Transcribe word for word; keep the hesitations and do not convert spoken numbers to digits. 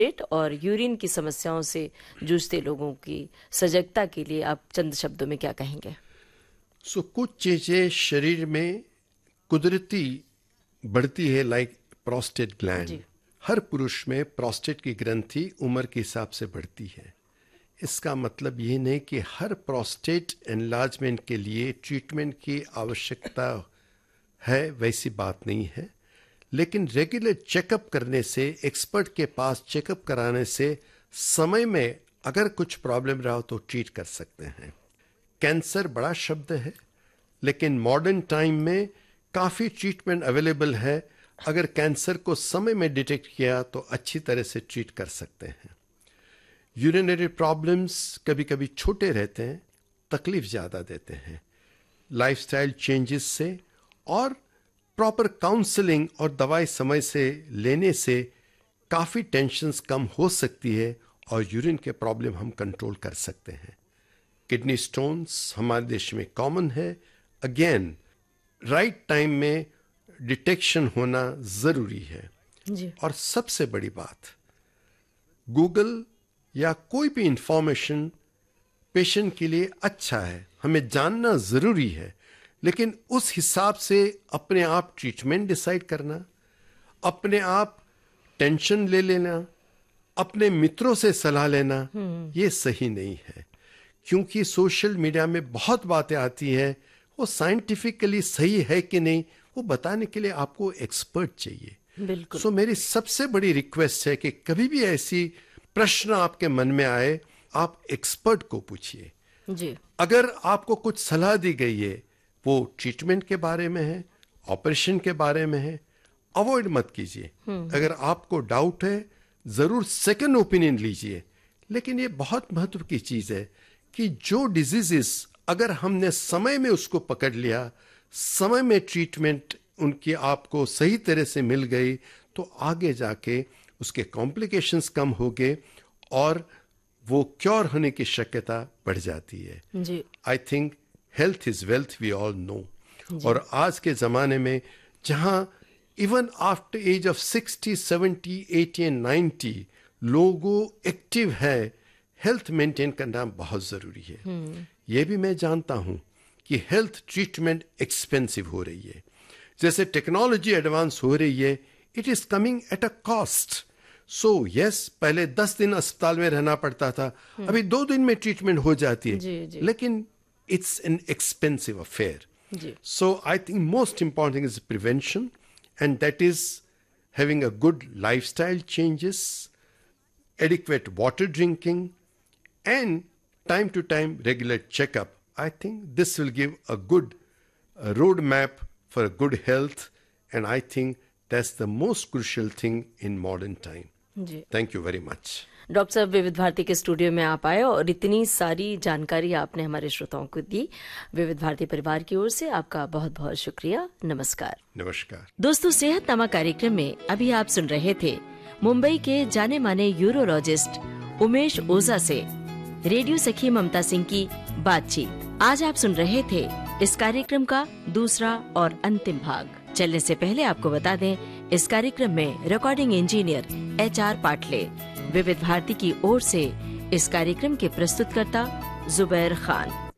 पेट और यूरिन की समस्याओं से जूझते लोगों की सजगता के लिए आप चंद शब्दों में क्या कहेंगे? सो so, कुछ चीजें शरीर में कुदरती बढ़ती है, लाइक प्रोस्टेट ग्लैंड। हर पुरुष में प्रोस्टेट की ग्रंथि उम्र के हिसाब से बढ़ती है। इसका मतलब ये नहीं कि हर प्रोस्टेट एनलार्जमेंट के लिए ट्रीटमेंट की आवश्यकता है, वैसी बात नहीं है। लेकिन रेगुलर चेकअप करने से, एक्सपर्ट के पास चेकअप कराने से समय में अगर कुछ प्रॉब्लम रहा हो तो ट्रीट कर सकते हैं। कैंसर बड़ा शब्द है, लेकिन मॉडर्न टाइम में काफ़ी ट्रीटमेंट अवेलेबल है। अगर कैंसर को समय में डिटेक्ट किया तो अच्छी तरह से ट्रीट कर सकते हैं। यूरिनरी प्रॉब्लम्स कभी कभी छोटे रहते हैं, तकलीफ ज़्यादा देते हैं। लाइफस्टाइल चेंजेस से और प्रॉपर काउंसलिंग और दवाई समय से लेने से काफ़ी टेंशन्स कम हो सकती है और यूरिन के प्रॉब्लम हम कंट्रोल कर सकते हैं। किडनी स्टोन्स हमारे देश में कॉमन है। अगेन राइट टाइम में डिटेक्शन होना ज़रूरी है जी। और सबसे बड़ी बात, गूगल या कोई भी इंफॉर्मेशन पेशेंट के लिए अच्छा है, हमें जानना ज़रूरी है, लेकिन उस हिसाब से अपने आप ट्रीटमेंट डिसाइड करना, अपने आप टेंशन ले लेना, अपने मित्रों से सलाह लेना, ये सही नहीं है। क्योंकि सोशल मीडिया में बहुत बातें आती हैं, वो साइंटिफिकली सही है कि नहीं वो बताने के लिए आपको एक्सपर्ट चाहिए। बिल्कुल। सो so, मेरी सबसे बड़ी रिक्वेस्ट है कि कभी भी ऐसी प्रश्न आपके मन में आए, आप एक्सपर्ट को पूछिए। जी। अगर आपको कुछ सलाह दी गई है, वो ट्रीटमेंट के बारे में है, ऑपरेशन के बारे में है, अवॉइड मत कीजिए। अगर आपको डाउट है, जरूर सेकंड ओपिनियन लीजिए। लेकिन ये बहुत महत्व की चीज है कि जो डिजीजेस अगर हमने समय में उसको पकड़ लिया, समय में ट्रीटमेंट उनकी आपको सही तरह से मिल गई, तो आगे जाके उसके कॉम्प्लिकेशंस कम हो गए और वो क्योर होने की शक्यता बढ़ जाती है। जी। I think health is wealth, we all know. और आज के ज़माने में जहाँ even after as of sixty seventy eighty and ninety लोगों एक्टिव है, हेल्थ मेंटेन करना बहुत ज़रूरी है। ये भी मैं जानता हूँ कि हेल्थ ट्रीटमेंट एक्सपेंसिव हो रही है। जैसे टेक्नोलॉजी एडवांस हो रही है, it is coming at a cost. So yes, पहले दस दिन अस्पताल में रहना पड़ता था, अभी दो दिन में ट्रीटमेंट हो जाती है। जी, जी। लेकिन it's an expensive affair. Ji. So I think most important thing is prevention, and that is having a good lifestyle changes, adequate water drinking, and time to time regular checkup. I think this will give a good uh, roadmap for a good health, and I think that's the most crucial thing in modern time. Ji. Thank you very much. Doctor साहब, विविध भारती के studio में आप आए और इतनी सारी जानकारी आपने हमारे श्रोताओं को दी। विविध भारती परिवार की ओर से आपका बहुत बहुत शुक्रिया। नमस्कार। नमस्कार दोस्तों, सेहतनामा कार्यक्रम में अभी आप सुन रहे थे मुंबई के जाने माने यूरोलॉजिस्ट उमेश ओझा से रेडियो सखी ममता सिंह की बातचीत। आज आप सुन रहे थे इस कार्यक्रम का दूसरा और अंतिम भाग। चलने से पहले आपको बता दें, इस कार्यक्रम में recording engineer H R Patle, विविध भारती की ओर से इस कार्यक्रम के प्रस्तुतकर्ता जुबैर खान।